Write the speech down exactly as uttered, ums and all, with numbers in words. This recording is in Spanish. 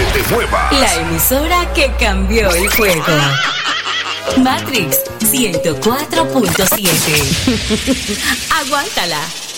te muevas. La emisora que cambió el juego. Matrix ciento cuatro punto siete. Aguántala.